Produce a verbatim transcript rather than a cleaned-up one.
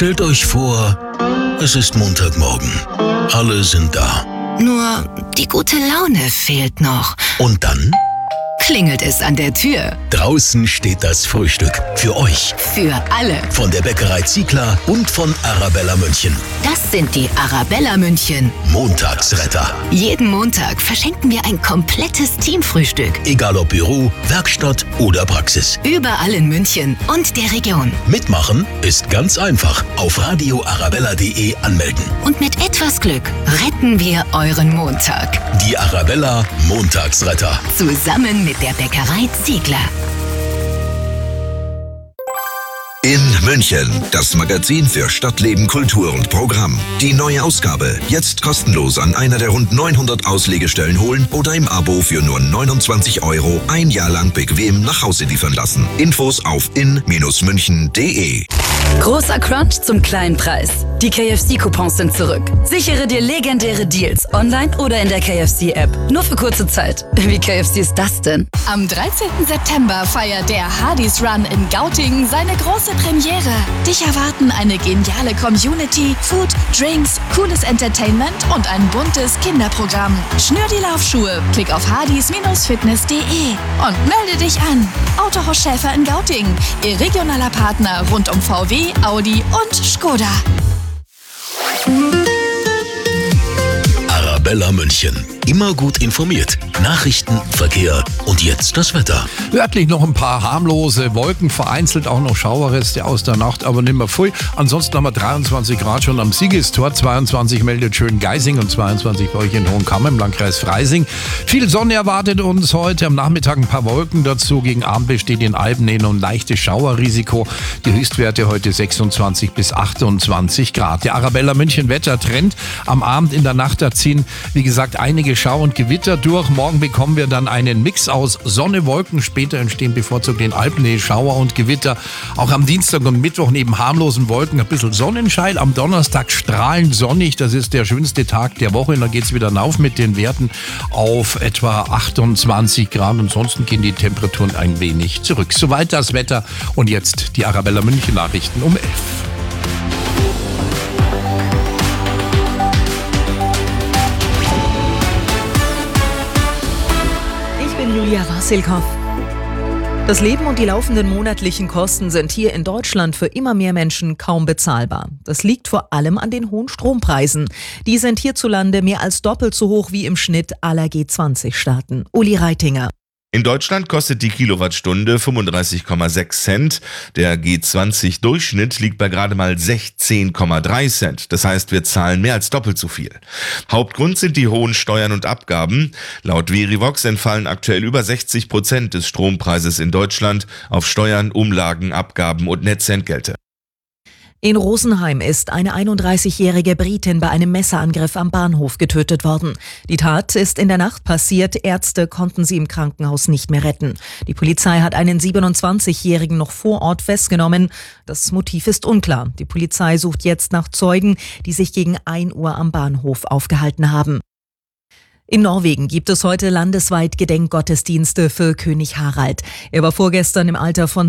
Stellt euch vor, es ist Montagmorgen. Alle sind da. Nur die gute Laune fehlt noch. Und dann klingelt es an der Tür. Draußen steht das Frühstück. Für euch. Für alle. Von der Bäckerei Ziegler und von Arabella München. Das sind die Arabella München Montagsretter. Jeden Montag verschenken wir ein komplettes Teamfrühstück. Egal ob Büro, Werkstatt oder Praxis. Überall in München und der Region. Mitmachen ist ganz einfach. Auf radio arabella punkt de anmelden. Und mit etwas Glück retten wir euren Montag. Die Arabella Montagsretter. Zusammen mit der Bäckerei Ziegler. In München, das Magazin für Stadtleben, Kultur und Programm. Die neue Ausgabe, jetzt kostenlos an einer der rund neunhundert Auslegestellen holen oder im Abo für nur neunundzwanzig Euro ein Jahr lang bequem nach Hause liefern lassen. Infos auf in Bindestrich münchen punkt de. Großer Crunch zum kleinen Preis. Die K F C-Coupons sind zurück. Sichere dir legendäre Deals online oder in der K F C-App. Nur für kurze Zeit. Wie K F C ist das denn? Am dreizehnten September feiert der Hardys Run in Gauting seine große Premiere. Dich erwarten eine geniale Community, Food, Drinks, cooles Entertainment und ein buntes Kinderprogramm. Schnür die Laufschuhe, klick auf hardys fitness punkt de und melde dich an. Autohaus Schäfer in Gauting, Ihr regionaler Partner rund um V W, Audi und Skoda. Arabella München. Immer gut informiert. Nachrichten, Verkehr und jetzt das Wetter. Örtlich noch ein paar harmlose Wolken, vereinzelt auch noch Schauerreste aus der Nacht, aber nicht mehr viel. Ansonsten haben wir dreiundzwanzig Grad schon am Siegestor, zweiundzwanzig meldet Schöngeising und zweiundzwanzig bei euch in Hohenkammer im Landkreis Freising. Viel Sonne erwartet uns heute, am Nachmittag ein paar Wolken dazu. Gegen Abend besteht in Alpennähe ein leichtes Schauerrisiko. Die Höchstwerte heute sechsundzwanzig bis achtundzwanzig Grad. Der Arabella München Wettertrend am Abend in der Nacht, da ziehen, wie gesagt, einige Schau- und Gewitter durch. Morgen bekommen wir dann einen Mix aus Sonne, Wolken. Später entstehen bevorzugt in Alpennähe Schauer und Gewitter. Auch am Dienstag und Mittwoch neben harmlosen Wolken ein bisschen Sonnenschein. Am Donnerstag strahlend sonnig. Das ist der schönste Tag der Woche. Und dann geht es wieder rauf mit den Werten auf etwa achtundzwanzig Grad. Ansonsten gehen die Temperaturen ein wenig zurück. Soweit das Wetter. Und jetzt die Arabella München Nachrichten um elf. Julia Wasilkow. Das Leben und die laufenden monatlichen Kosten sind hier in Deutschland für immer mehr Menschen kaum bezahlbar. Das liegt vor allem an den hohen Strompreisen. Die sind hierzulande mehr als doppelt so hoch wie im Schnitt aller G zwanzig Staaten. Uli Reitinger. In Deutschland kostet die Kilowattstunde fünfunddreißig Komma sechs Cent. Der G zwanzig Durchschnitt liegt bei gerade mal sechzehn Komma drei Cent. Das heißt, wir zahlen mehr als doppelt so viel. Hauptgrund sind die hohen Steuern und Abgaben. Laut Verivox entfallen aktuell über sechzig Prozent des Strompreises in Deutschland auf Steuern, Umlagen, Abgaben und Netzentgelte. In Rosenheim ist eine einunddreißigjährige Britin bei einem Messerangriff am Bahnhof getötet worden. Die Tat ist in der Nacht passiert. Ärzte konnten sie im Krankenhaus nicht mehr retten. Die Polizei hat einen siebenundzwanzigjährigen noch vor Ort festgenommen. Das Motiv ist unklar. Die Polizei sucht jetzt nach Zeugen, die sich gegen ein Uhr am Bahnhof aufgehalten haben. In Norwegen gibt es heute landesweit Gedenkgottesdienste für König Harald. Er war vorgestern im Alter von